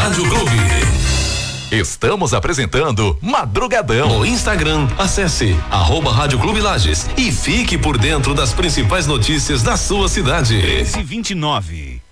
Rádio Clube. Estamos apresentando Madrugadão. No Instagram, acesse @Rádio Clube Lages e fique por dentro das principais notícias da sua cidade. 13h29.